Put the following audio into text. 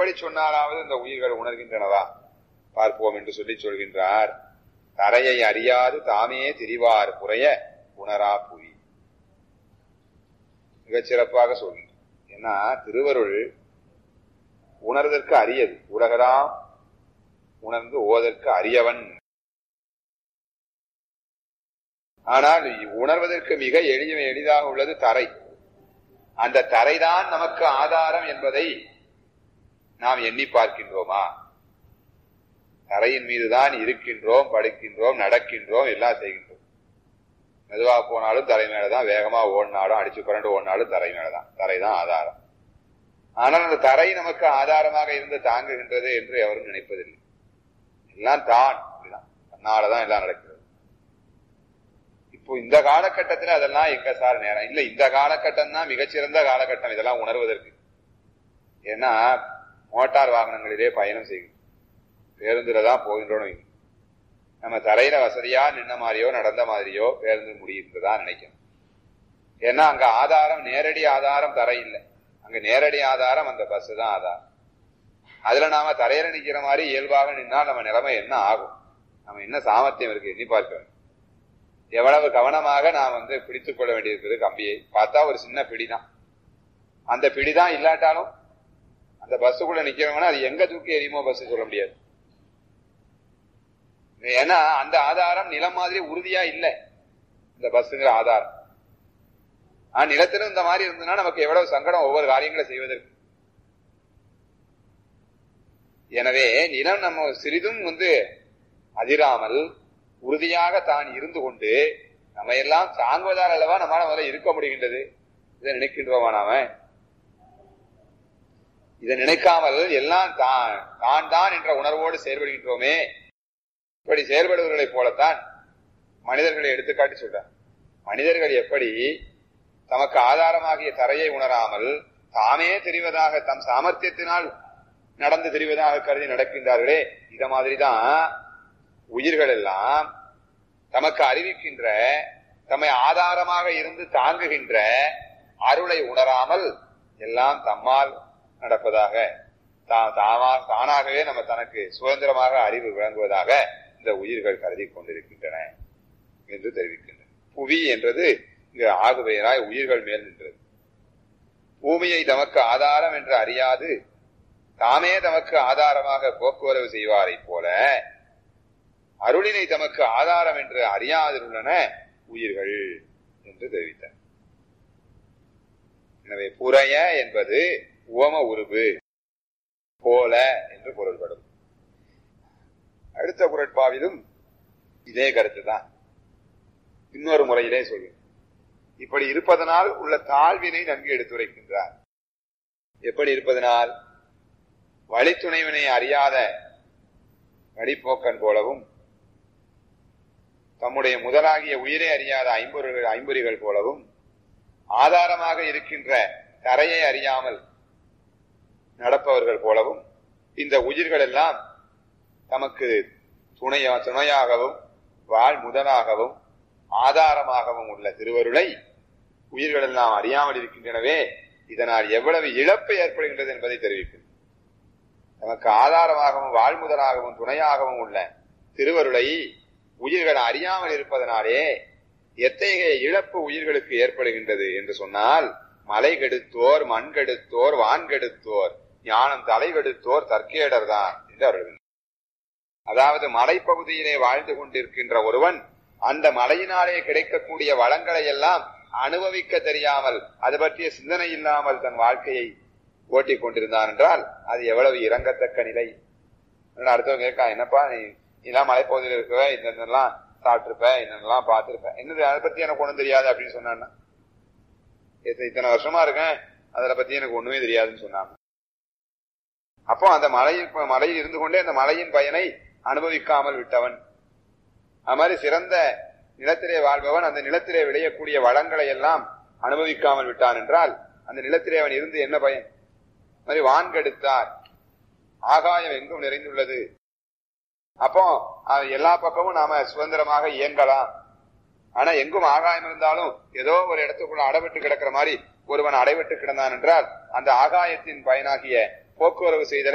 எப்படி சொன்னாலாவது இந்த உயிர்கள் உணர்கின்றனவா பார்ப்போம் என்று சொல்லி சொல்கின்றார். தரையை அறியாது தாமே திரிவார் புறைய உணரா புவி. மிகச் சிறப்பாக சொல்கின்றார். ஏன்னா திருவருள் உணர்தற்கு அரியது, உலகலாம் உணர்ந்து ஓதற்கு அரியவன். ஆனால் உணர்வதற்கு மிக எளிதாக உள்ளது தரை. அந்த தரைதான் நமக்கு ஆதாரம் என்பதை நாம் எண்ணி பார்க்கின்றோமா? தரையின் மீதுதான் இருக்கின்றோம், படுக்கின்றோம், நடக்கின்றோம், எல்லாம் செய்கின்றோம். மெதுவா போனாலும் தரை மேலதான், வேகமா ஓடினாலும் அடிச்சு புரண்டு ஓடினாலும் தரை மேலதான். தரைதான் ஆதாரம். ஆனால் அந்த தரை நமக்கு ஆதாரமாக இருந்து தாங்குகின்றது என்று எவரும் நினைப்பதில்லை. எல்லாம் தான் தன்னாலதான் எல்லாம் நடக்கிறது. இப்போ இந்த காலகட்டத்தில் அதெல்லாம் எங்க சார் நேரம் இல்ல, இந்த காலகட்டம் தான் மிகச்சிறந்த காலகட்டம் இதெல்லாம் உணர்வதற்கு. ஏன்னா மோட்டார் வாகனங்களிலே பயணம் செய்யும், பேருந்துலதான் போகின்றோம். நம்ம தரையில வசதியா நின்ன மாதிரியோ நடந்த மாதிரியோ பேருந்து முடியுன்றதான் நினைக்கணும். ஏன்னா அங்க ஆதாரம், நேரடி ஆதாரம் தரை இல்லை. அங்க நேரடி ஆதாரம் அந்த பஸ் தான் ஆதாரம். அதுல நாம தரையில நிக்கிற மாதிரி இயல்பாக நின்னா நம்ம நிலைமை என்ன ஆகும்? நம்ம என்ன சாமர்த்தியம் இருக்கு எண்ணி பார்க்க. எவ்வளவு கவனமாக நாம் பிடித்துக் கொள்ள வேண்டியிருக்கிறது. கம்பியை பார்த்தா ஒரு சின்ன பிடிதான். அந்த பிடிதான் இல்லாட்டாலும் அந்த பஸ்ஸுக்குள்ள நிக்கிறவங்கன்னா அது எங்க தூக்கி எரியுமோ பஸ் சொல்ல முடியாது. ஏன்னா அந்த ஆதாரம் நிலம் மாதிரி உறுதியா இல்லை இந்த பஸ்ஸுங்கிற ஆதாரம். நிலத்திலும் இந்த மாதிரி இருந்ததுன்னா நமக்கு எவ்வளவு சங்கடம் ஒவ்வொரு காரியங்களை செய்வதற்கு. எனவே நிலம் நம்ம சிறிதும் அதிராமல் உறுதியாக தான் இருந்து கொண்டு நம்ம எல்லாம் தாங்குவதால் அல்லவா நம்மளால முதல்ல இருக்க முடிகின்றது. இதை நினைக்கின்றோமா? நாம இதை நினைக்காமல் எல்லாம் தான் தான் என்ற உணர்வோடு செயல்படுகின்றோமே. இப்படி செயல்படுவர்களை போலத்தான் மனிதர்களை எடுத்துக்காட்டி சொல்றார். மனிதர்கள் எப்படி தமக்கு ஆதாரமாகிய தரையை உணராமல் தாமே தெரிவதாக தம் சாமர்த்தியத்தினால் நடந்து தெரிவதாக கருதி நடக்கின்றார்களே, இத மாதிரிதான் உயிர்கள் எல்லாம் தமக்கு அறிவிக்கின்ற, தம்மை ஆதாரமாக இருந்து தாங்குகின்ற அருளை உணராமல் எல்லாம் தம்மால் நடப்பதாக, தானாகவே நம்ம தனக்கு சுதந்திரமாக அறிவு விளங்குவதாக இந்த உயிர்கள் கருதி கொண்டிருக்கின்றன என்று தெரிவிக்கின்றன. புவி என்றது இங்கு ஆகுபெயராய் உயிர்கள் மேல் நின்றது. பூமியை தமக்கு ஆதாரம் என்று அறியாது தாமே தமக்கு ஆதாரமாக போக்குவரவு செய்வாரை போல அருளினை தமக்கு ஆதாரம் என்று அறியாதிருள்ளன உயிர்கள் என்று தெரிவித்தார். எனவே புறைய என்பது உவம உருபு போல என்று பொருள்படும். அடுத்த குறட்பாவிலும் இதே கருத்துதான் இன்னொரு முறையிலே சொல்லும். இப்படி இருப்பதனால் உள்ள தாழ்வினை நன்கு எடுத்துரைக்கின்றார். எப்படி இருப்பதனால்? வழித்துணைவினை அறியாத வழிப்போக்கன் போலவும் தம்முடைய முதலாகிய உயிரை அறியாத ஐம்பொறிகள் போலவும் ஆதாரமாக இருக்கின்ற தரையை அறியாமல் நடப்பவர்கள் போலவும் இந்த உயிர்கள் எல்லாம் தமக்கு துணையாகவும் வாழ் முதலாகவும் ஆதாரமாகவும் உள்ள திருவருளை உயிர்கள் எல்லாம் அறியாமல் இருக்கின்றனவே. இதனால் எவ்வளவு இழப்பு ஏற்படுகின்றது என்பதை தெரிவிக்கும். நமக்கு ஆதாரமாகவும் வாழ்முதலாகவும் துணையாகவும் உள்ள திருவருளை உயிர்கள் அறியாமல் இருப்பதனாலே எத்தகைய இழப்பு உயிர்களுக்கு ஏற்படுகின்றது என்று சொன்னால், மலை கெடுத்தோர், மண் கெடுத்தோர், வான் கெடுத்தோர், ஞானம் தலை கெடுத்தோர் தற்கேடர் தான் என்று அவர்கள். அதாவது மலைப்பகுதியிலே வாழ்ந்து கொண்டிருக்கின்ற ஒருவன் அந்த மலையினாலே கிடைக்கக்கூடிய வளங்களை எல்லாம் அனுபவிக்க தெரியாமல், அது பற்றிய சிந்தனை இல்லாமல் தன் வாழ்க்கையை ஓட்டிக் கொண்டிருந்தான் என்றால் அது எவ்வளவு இறங்கத்தக்க நிலை. அடுத்தவங்க கேட்கா, என்னப்பா நீ இதெல்லாம் மலைப்பகுதியில் இருக்கவ, இதெல்லாம் சாப்பிட்டிருப்ப, இதெல்லாம் பார்த்திருப்ப, என்னது அதை பத்தி எனக்கு ஒண்ணும் தெரியாது அப்படின்னு சொன்னான்னா, இத்தனை வருஷமா இருக்கேன் அதை பத்தி எனக்கு ஒண்ணுமே தெரியாதுன்னு சொன்னாங்க. அப்போ அந்த மலையில் இருந்து கொண்டே அந்த மலையின் பயனை அனுபவிக்காமல் விட்டவன். அது மாதிரி சிறந்த நிலத்திலே வாழ்பவன் அந்த நிலத்திலே விளையக்கூடிய வளங்களை எல்லாம் அனுபவிக்காமல் விட்டான் என்றால் அந்த நிலத்திலே அவன் இருந்து என்ன பயன்? மாதிரி வான்கெடுத்தார், ஆகாயம் எங்கும் நிறைந்துள்ளது. அப்போ எல்லா பக்கமும் நாம சுதந்திரமாக இயங்கலாம். ஆனா எங்கும் ஆகாயம் இருந்தாலும் ஏதோ ஒரு இடத்துக்குள்ள அடைபட்டு கிடக்கிற மாதிரி ஒருவன் அடைபட்டு கிடந்தான் என்றால் அந்த ஆகாயத்தின் பயனாகிய போக்குவரவு செய்தலை